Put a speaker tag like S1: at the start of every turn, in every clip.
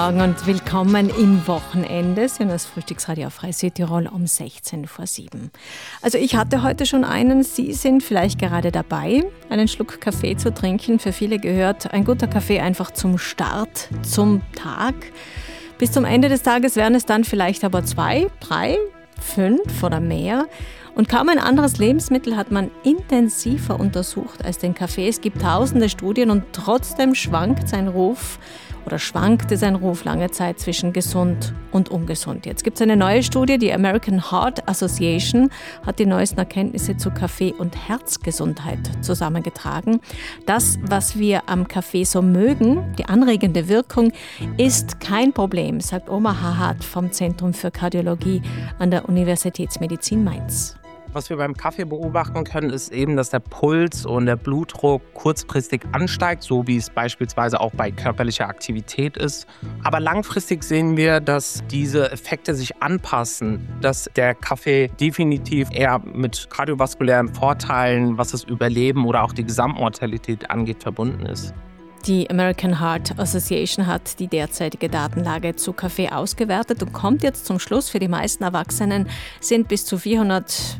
S1: Und willkommen im Wochenende. Sie hören das Frühstücksradio auf Frei Südtirol um 16 vor 7. Also ich hatte heute schon einen. Sie sind vielleicht gerade dabei, einen Schluck Kaffee zu trinken. Für viele gehört ein guter Kaffee einfach zum Start, zum Tag. Bis zum Ende des Tages werden es dann vielleicht aber 2, 3, 5 oder mehr. Und kaum ein anderes Lebensmittel hat man intensiver untersucht als den Kaffee. Es gibt tausende Studien und trotzdem schwankte sein Ruf lange Zeit zwischen gesund und ungesund. Jetzt gibt es eine neue Studie, die American Heart Association hat die neuesten Erkenntnisse zu Kaffee- und Herzgesundheit zusammengetragen. Das, was wir am Kaffee so mögen, die anregende Wirkung, ist kein Problem, sagt Omar Hahat vom Zentrum für Kardiologie an der Universitätsmedizin Mainz.
S2: Was wir beim Kaffee beobachten können, ist eben, dass der Puls und der Blutdruck kurzfristig ansteigt, so wie es beispielsweise auch bei körperlicher Aktivität ist. Aber langfristig sehen wir, dass diese Effekte sich anpassen, dass der Kaffee definitiv eher mit kardiovaskulären Vorteilen, was das Überleben oder auch die Gesamtmortalität angeht, verbunden ist.
S1: Die American Heart Association hat die derzeitige Datenlage zu Kaffee ausgewertet und kommt jetzt zum Schluss, für die meisten Erwachsenen sind bis zu 400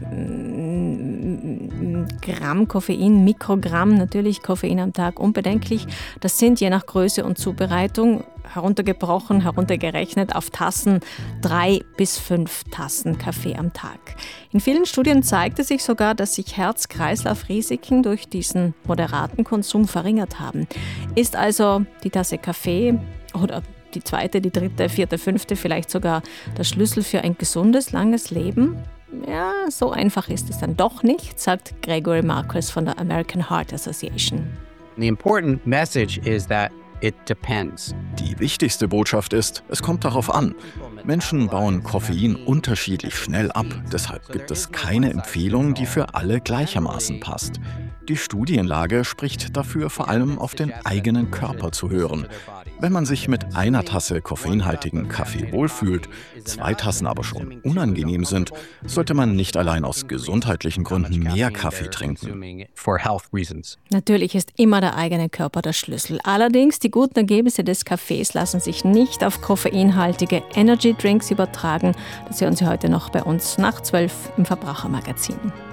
S1: Gramm Koffein, Mikrogramm, natürlich Koffein am Tag unbedenklich. Das sind je nach Größe und Zubereitung heruntergerechnet auf Tassen 3 bis 5 Tassen Kaffee am Tag. In vielen Studien zeigte sich sogar, dass sich Herz-Kreislauf-Risiken durch diesen moderaten Konsum verringert haben. Ist also die Tasse Kaffee oder die zweite, die dritte, vierte, fünfte vielleicht sogar der Schlüssel für ein gesundes, langes Leben? Ja, so einfach ist es dann doch nicht, sagt Gregory Marcus von der American Heart Association.
S3: The important message is that it depends.
S4: Die wichtigste Botschaft ist, es kommt darauf an. Menschen bauen Koffein unterschiedlich schnell ab. Deshalb gibt es keine Empfehlung, die für alle gleichermaßen passt. Die Studienlage spricht dafür, vor allem auf den eigenen Körper zu hören. Wenn man sich mit einer Tasse koffeinhaltigen Kaffee wohlfühlt, 2 Tassen aber schon unangenehm sind, sollte man nicht allein aus gesundheitlichen Gründen mehr Kaffee trinken.
S1: Natürlich ist immer der eigene Körper der Schlüssel. Allerdings, die guten Ergebnisse des Kaffees lassen sich nicht auf koffeinhaltige Energy Drinks übertragen. Das hören Sie heute noch bei uns nach 12 im Verbrauchermagazin.